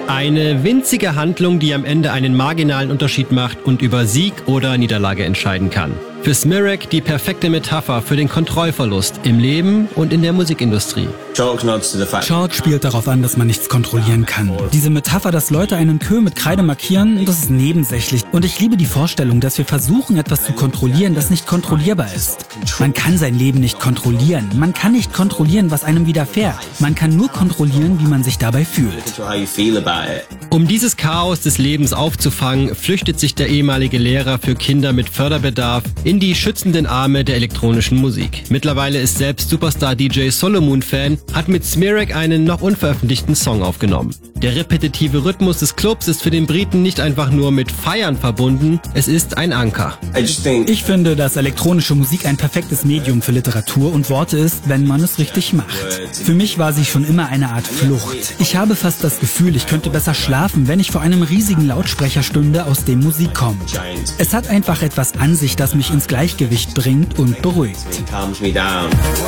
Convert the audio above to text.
Eine winzige Handlung, die am Ende einen marginalen Unterschied macht und über Sieg oder Niederlage entscheiden kann. Für Smirek die perfekte Metapher für den Kontrollverlust im Leben und in der Musikindustrie. Chalk spielt darauf an, dass man nichts kontrollieren kann. Diese Metapher, dass Leute einen Kö mit Kreide markieren, das ist nebensächlich. Und ich liebe die Vorstellung, dass wir versuchen, etwas zu kontrollieren, das nicht kontrollierbar ist. Man kann sein Leben nicht kontrollieren. Man kann nicht kontrollieren, was einem widerfährt. Man kann nur kontrollieren, wie man sich dabei fühlt. Um dieses Chaos des Lebens aufzufangen, flüchtet sich der ehemalige Lehrer für Kinder mit Förderbedarf in die schützenden Arme der elektronischen Musik. Mittlerweile ist selbst Superstar-DJ Solomon Fan, hat mit Smirek einen noch unveröffentlichten Song aufgenommen. Der repetitive Rhythmus des Clubs ist für den Briten nicht einfach nur mit Feiern verbunden, es ist ein Anker. Ich finde, dass elektronische Musik ein perfektes Medium für Literatur und Worte ist, wenn man es richtig macht. Für mich war sie schon immer eine Art Flucht. Ich habe fast das Gefühl, ich könnte besser schlafen, wenn ich vor einem riesigen Lautsprecher stünde, aus dem Musik kommt. Es hat einfach etwas an sich, das mich ins Gleichgewicht bringt und beruhigt.